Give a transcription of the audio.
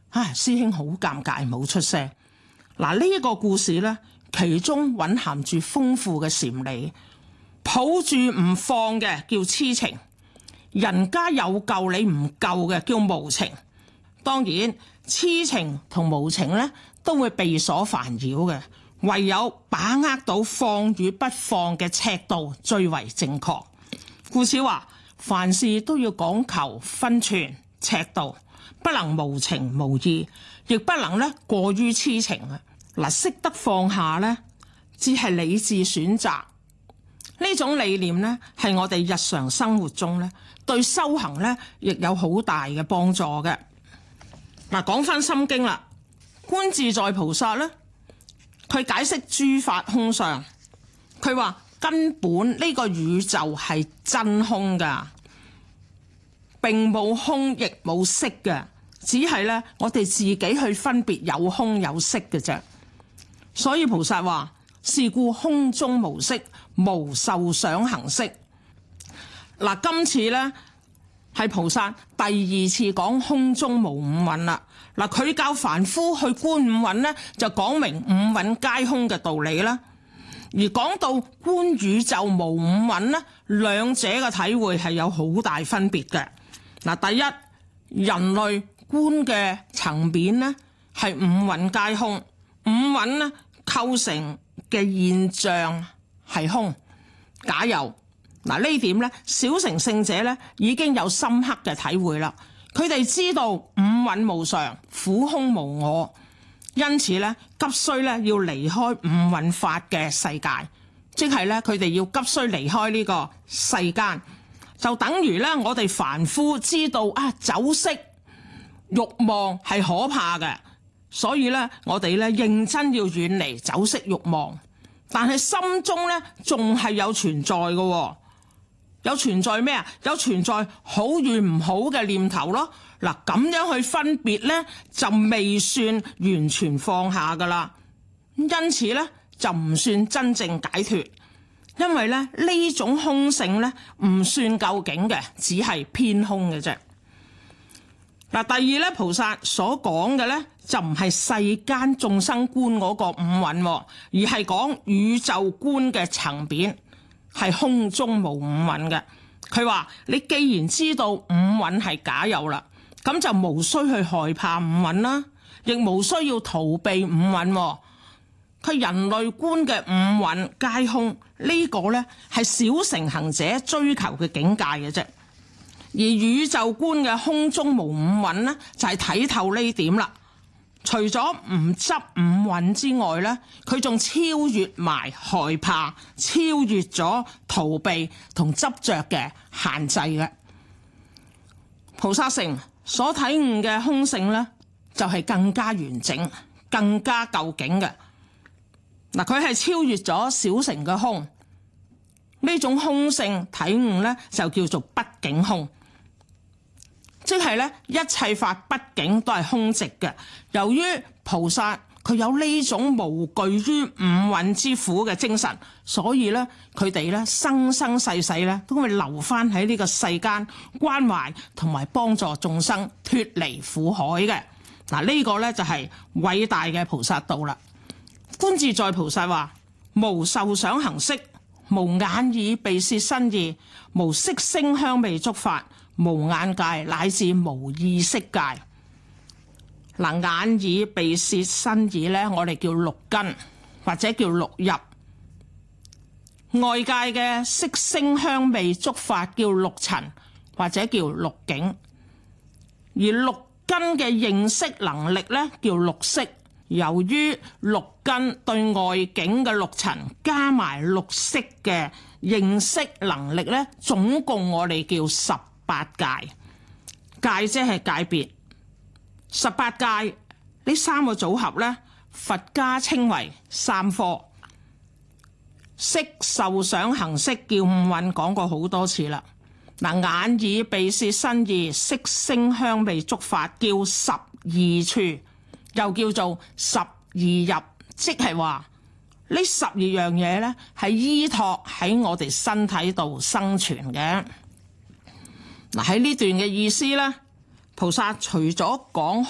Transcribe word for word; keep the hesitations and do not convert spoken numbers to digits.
唉，師兄好尷尬，冇出聲。嗱，呢一個故事呢，其中蘊含住豐富嘅禪理，抱住唔放嘅叫痴情，人家有救你唔救嘅叫無情。當然，痴情同無情呢都會被所煩擾嘅，唯有把握到放與不放嘅尺度最為正確。故此話，凡事都要講求分寸尺度，不能無情無義，亦不能咧過於痴情啊！嗱，識得放下咧，只係理智選擇。呢種理念咧，係我哋日常生活中咧對修行咧亦有好大嘅幫助嘅。嗱，講翻心經啦，觀自在菩薩咧，佢解釋諸法空相，佢話根本呢個宇宙係真空噶，並冇空亦冇色嘅，只係咧我哋自己去分別有空有色嘅啫。所以菩薩話：是故空中無色，無受想行識。嗱，今次咧係菩薩第二次講空中無五蘊啦。嗱，佢教凡夫去觀五蘊咧，就講明五蘊皆空嘅道理啦。而講到觀宇宙無五蘊咧，兩者嘅體會係有好大分別嘅。嗱，第一，人類觀嘅層面咧係五蘊皆空，五蘊咧構成嘅現象係空假有。嗱，呢點咧，小乘聖者咧已經有深刻嘅體會啦。佢哋知道五蘊無常，苦空無我，因此咧急需咧要離開五蘊法嘅世界，即係咧佢哋要急需離開呢個世間，就等於咧我哋凡夫知道啊酒色慾望係可怕嘅，所以咧我哋咧認真要遠離酒色慾望，但係心中咧仲係有存在嘅。有存在咩啊？有存在好與唔好嘅念頭咯。嗱，咁樣去分別咧，就未算完全放下噶啦。因此咧，就唔算真正解脫，因為咧呢種空性咧唔算究竟嘅，只係偏空嘅啫。嗱，第二咧，菩薩所講嘅咧就唔係世間眾生觀嗰個五蘊，而係講宇宙觀嘅層面。係空中無五蘊嘅。佢話你既然知道五蘊係假有啦，咁就無需去害怕五蘊啦，亦無需要逃避五蘊。佢人類觀嘅五蘊皆空，呢個呢係小乘行者追求嘅境界嘅啫。而宇宙觀嘅空中無五蘊呢，就係睇透呢點啦。除咗唔執五蘊之外咧，佢仲超越埋害怕，超越咗逃避同執着嘅限制嘅。菩薩乘所體悟嘅空性咧，就係更加完整、更加究竟嘅。嗱，佢係超越咗小乘嘅空，呢種空性體悟咧就叫做畢竟空。即係咧，一切法畢竟都係空寂嘅。由於菩薩佢有呢種無懼於五蘊之苦嘅精神，所以咧佢哋咧生生世世咧都會留翻喺呢個世間關懷同埋幫助眾生脫離苦海嘅。嗱，呢個咧就係偉大嘅菩薩道啦。觀自在菩薩話：無受想行識，無眼耳鼻舌身意，無色聲香味觸法，無眼界乃至無意識界。嗱，眼耳鼻舌身意咧，我哋叫六根或者叫六入。外界嘅色聲香味觸法叫六塵或者叫六境。而六根嘅認識能力咧叫六識。由於六根對外境嘅六塵加埋六識嘅認識能力咧，總共我哋叫十八界。界即係界別。十八界呢三個組合咧，佛家稱為三科。色受想行識叫五蘊，講過好多次啦。嗱，眼耳鼻舌身意色聲香味觸法叫十二處，又叫做十二入，即係話呢十二樣嘢咧係依託喺我哋身體度生存嘅。嗱，喺呢段嘅意思咧，菩薩除咗講